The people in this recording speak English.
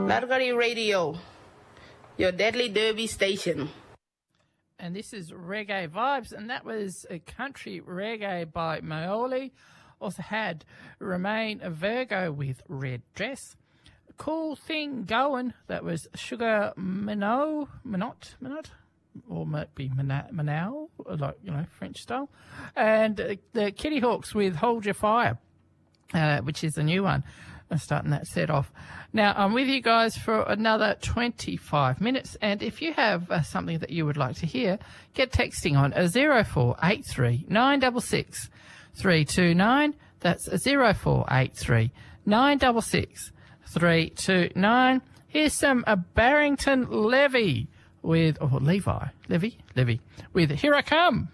Largari Radio, your deadly derby station. And this is Reggae Vibes, and that was a country reggae by Maoli. Also had Remain a Virgo with Red Dress. Cool Thing Going, that was Sugar Minot, or might be Manal, like, French style. And the Kitty Hawks with Hold Your Fire, which is a new one. I'm starting that set off. Now, I'm with you guys for another 25 minutes, and if you have something that you would like to hear, get texting on 0483 966 329. That's 0483 966 329. Here's some Barrington Levy with, Levy, with Here I Come.